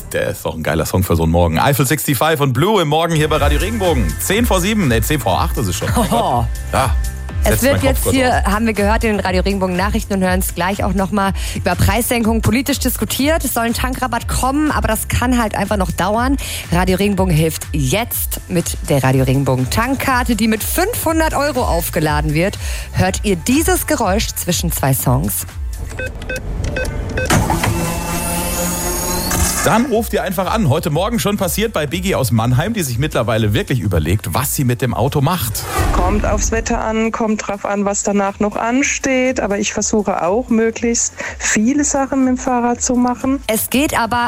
Der ist doch ein geiler Song für so einen Morgen. Eiffel 65 und Blue im Morgen hier bei Radio Regenbogen. 10 vor 7, 10 vor 8 ist es schon. Oh. Ja. Es wird jetzt hier, haben wir gehört in den Radio Regenbogen Nachrichten und hören es gleich auch nochmal, über Preissenkungen politisch diskutiert. Es soll ein Tankrabatt kommen, aber das kann halt einfach noch dauern. Radio Regenbogen hilft jetzt mit der Radio Regenbogen Tankkarte, die mit 500 € aufgeladen wird. Hört ihr dieses Geräusch zwischen zwei Songs? Dann ruft ihr einfach an. Heute Morgen schon passiert bei Biggie aus Mannheim, die sich mittlerweile wirklich überlegt, was sie mit dem Auto macht. Kommt aufs Wetter an, kommt drauf an, was danach noch ansteht. Aber ich versuche auch, möglichst viele Sachen mit dem Fahrrad zu machen. Es geht aber